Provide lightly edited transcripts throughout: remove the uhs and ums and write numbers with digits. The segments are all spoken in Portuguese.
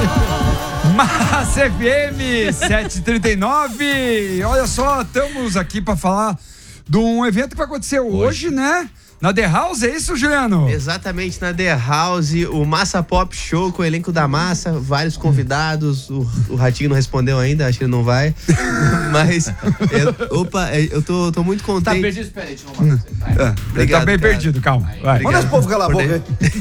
Massa FM 7h39. Olha só, estamos aqui para falar de um evento que vai acontecer hoje, né? Na The House, é isso, Juliano? Exatamente, na The House, o Massa Pop Show com o elenco da Massa, vários convidados, o Ratinho não respondeu ainda, acho que ele não vai, mas, eu tô muito contente. Tá perdido, espera aí, deixa eu arrumar você. Ele tá bem perdido, calma. Vai. Manda esse povo calar a boca.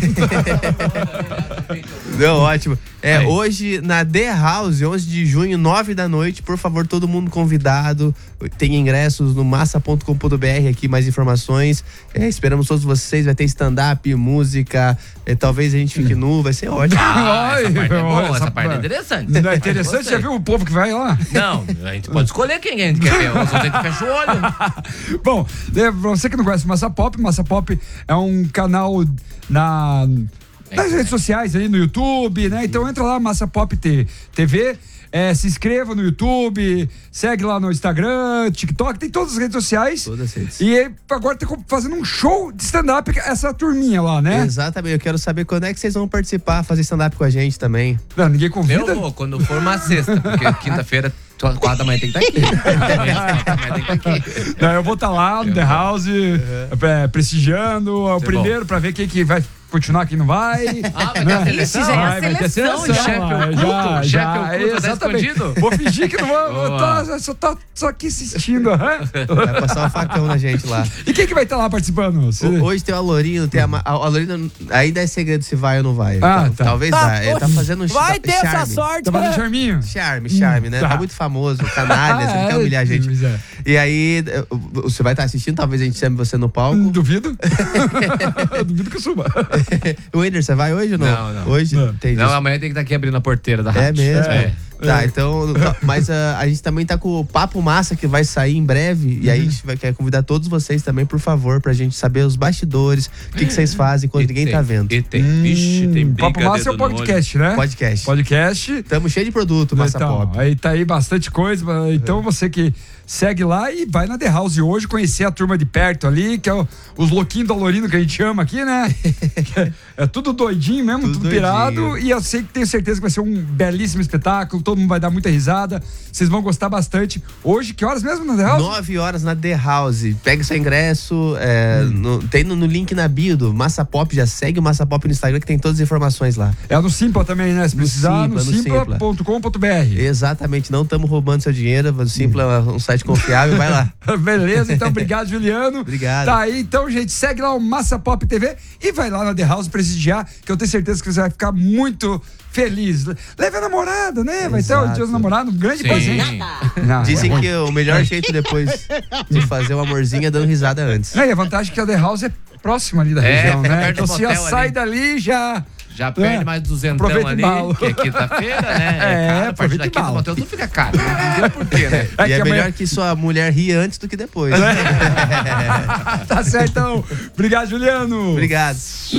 Não, ótimo. Hoje na The House, 11 de junho, 9 da noite, por favor, todo mundo convidado. Tem ingressos no massa.com.br aqui, mais informações. Esperamos todos vocês, vai ter stand-up, música, talvez a gente fique nu, vai ser ótimo. Essa parte é boa, essa parte é interessante. Não é interessante? Já viu o povo que vai lá? Não, a gente pode escolher quem a gente quer ver, só tem que fechar o olho. Bom, pra você que não conhece Massa Pop é um canal nas redes sociais aí no YouTube, né? Então entra lá, Massa Pop TV, se inscreva no YouTube, segue lá no Instagram, TikTok, tem todas as redes sociais. Todas as redes. E agora tá fazendo um show de stand-up, essa turminha lá, né? Exatamente, eu quero saber quando é que vocês vão participar, fazer stand-up com a gente também. Não, ninguém convida? Eu vou, quando for uma sexta, porque quinta-feira 4 da manhã tem que estar aqui. 4 da manhã tem que estar aqui. Não, eu vou estar lá no The House, prestigiando o primeiro pra ver quem que vai continuar, quem não vai. Vai ter a seleção? Vai ter seleção. Chefe oculto, tá escondido? Vou fingir que não vou, só aqui assistindo. Vai passar um facão na gente lá. E quem que vai estar lá participando? Hoje tem o Alorino, tem a Alorino, ainda é segredo se vai ou não vai. Tá. Talvez vá. Ele tá fazendo um Vai ter charme. essa sorte. Tá fazendo charminho? Charme, né? Tá muito famoso, canalha, você não quer humilhar a gente. E aí, você vai estar assistindo, talvez a gente chame você no palco. Duvido. Duvido que eu suba. O Wender, você vai hoje ou não? Não. Hoje tem Não, amanhã tem que estar aqui abrindo a porteira da rádio. É mesmo? Tá, então, mas a gente também tá com o Papo Massa que vai sair em breve, e aí a gente quer convidar todos vocês também, por favor, pra gente saber os bastidores, o que vocês fazem quando ninguém tá vendo. E tem, vixe, tem briga. Papo Massa é o podcast, né? Podcast. Tamo cheio de produto, Massa então, Pop. Aí tá aí bastante coisa, então você que segue lá e vai na The House hoje conhecer a turma de perto ali, que é os louquinhos do Alorino que a gente ama aqui, né? É tudo doidinho mesmo, tudo pirado, e eu sei que tenho certeza que vai ser um belíssimo espetáculo, todo mundo vai dar muita risada, vocês vão gostar bastante. Hoje, que horas mesmo na The House? 9 horas na The House. Pega seu ingresso, tem no link na bio do Massa Pop, já segue o Massa Pop no Instagram que tem todas as informações lá. É no Simpla também, né? Se precisar, no simpla.com.br. Exatamente, não estamos roubando seu dinheiro, o Simpla é um site confiável, vai lá. Beleza, então obrigado, Juliano. Obrigado. Tá aí, então, gente, segue lá o Massa Pop TV e vai lá na The House prestigiar, que eu tenho certeza que você vai ficar muito feliz. Leve a namorada, né? Vai ter o dia do namorado, um grande presente. Dizem que o melhor jeito depois de fazer um amorzinho é dando risada antes. E a vantagem é que a The House é próxima ali da região, né? Então você já sai dali, já perde mais 200 ali, que é quinta-feira, né? A partir daqui do motel tudo fica caro. Não entendo por quê, né? E é melhor que sua mulher ria antes do que depois. Tá certo, então. Obrigado, Juliano. Obrigado.